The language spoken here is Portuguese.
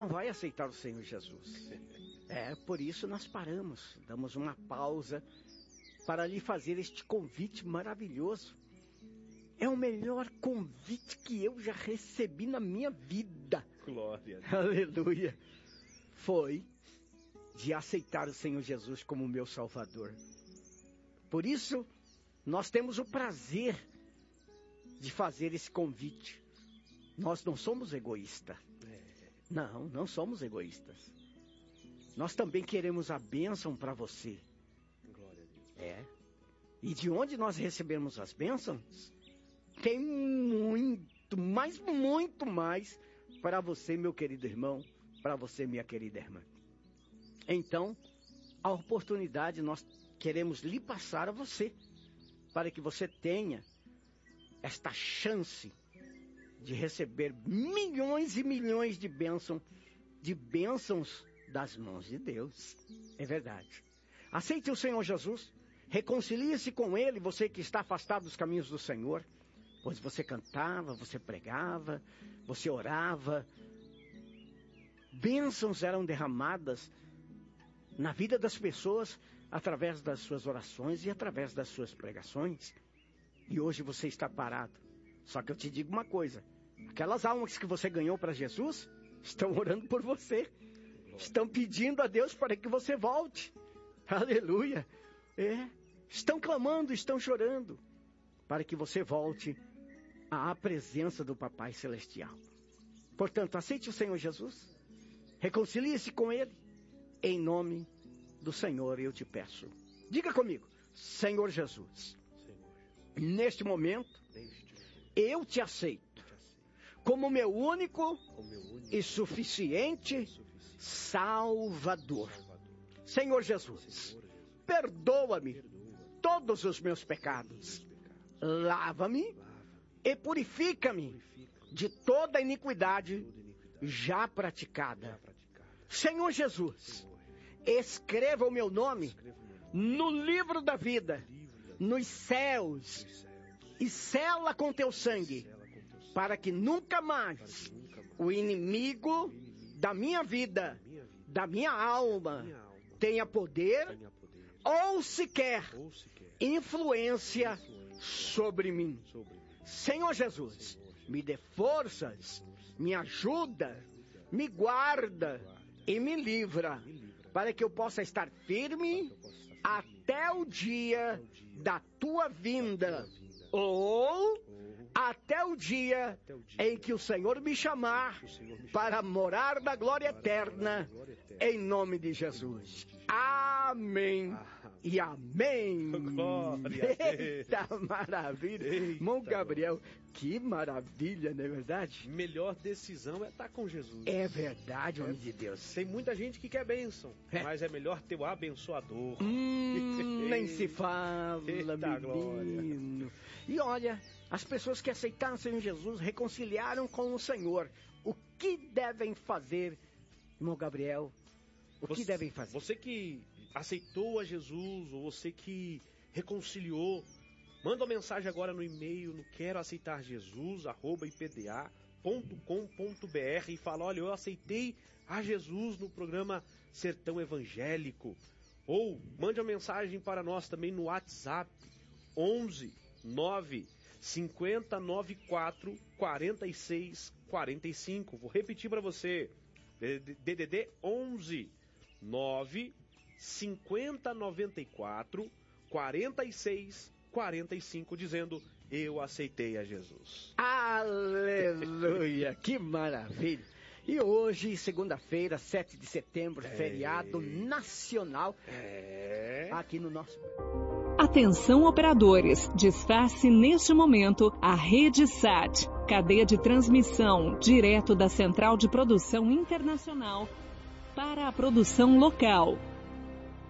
não vai aceitar o Senhor Jesus. Por isso nós paramos, damos uma pausa para lhe fazer este convite maravilhoso. É o melhor convite que eu já recebi na minha vida. Glória a Deus. Aleluia. Foi de aceitar o Senhor Jesus como meu Salvador. Por isso, nós temos o prazer de fazer esse convite. Nós não somos egoístas. Não somos egoístas. Nós também queremos a bênção para você. Glória a Deus. E de onde nós recebemos as bênçãos, tem muito mais para você, meu querido irmão, para você, minha querida irmã. Então, a oportunidade nós queremos lhe passar a você, para que você tenha esta chance de receber milhões e milhões de bênçãos das mãos de Deus. É verdade. Aceite o Senhor Jesus, reconcilie-se com Ele, você que está afastado dos caminhos do Senhor, pois você cantava, você pregava, você orava, bênçãos eram derramadas na vida das pessoas através das suas orações e através das suas pregações. E hoje você está parado. Só que eu te digo uma coisa, aquelas almas que você ganhou para Jesus estão orando por você, estão pedindo a Deus para que você volte. Aleluia. Estão clamando, estão chorando para que você volte à presença do Papai Celestial. Portanto, aceite o Senhor Jesus, reconcilie-se com Ele, em nome do Senhor eu te peço. Diga comigo, Senhor Jesus, neste momento, eu te aceito como meu único e suficiente Salvador. Senhor Jesus, perdoa-me todos os meus pecados, lava-me e purifica-me de toda a iniquidade já praticada. Senhor Jesus, escreva o meu nome no livro da vida, nos céus, e sela com teu sangue, para que nunca mais o inimigo da minha vida, da minha alma, tenha poder ou sequer influência sobre mim. Senhor Jesus, me dê forças, me ajuda, me guarda e me livra, para que eu possa estar firme até o dia da tua vinda, ou até o dia em que o Senhor me chamar para morar na glória eterna, em nome de Jesus. Amém e amém. Glória a Deus. Eita maravilha. Irmão Gabriel, que maravilha, não é verdade? Melhor decisão é estar com Jesus. É verdade, homem de Deus. Tem muita gente que quer bênção, mas é melhor ter o abençoador. Nem se fala, Eita, menino. glória. E olha, as pessoas que aceitaram o Senhor Jesus reconciliaram com o Senhor. O que devem fazer, irmão Gabriel? Que devem fazer? Você que aceitou a Jesus, ou você que reconciliou, manda uma mensagem agora no e-mail, no queroaceitarjesus@ipda.com.br e fala, olha, eu aceitei a Jesus no programa Sertão Evangélico. Ou mande uma mensagem para nós também no WhatsApp, 11 9 50 94 46 45. Vou repetir para você, DDD 11 9 50 94 46 45, dizendo, eu aceitei a Jesus. Aleluia, que maravilha. E hoje, segunda-feira, 7 de setembro, feriado nacional, aqui no nosso... Atenção operadores, desface neste momento a Rede SAT, cadeia de transmissão, direto da Central de Produção Internacional para a produção local.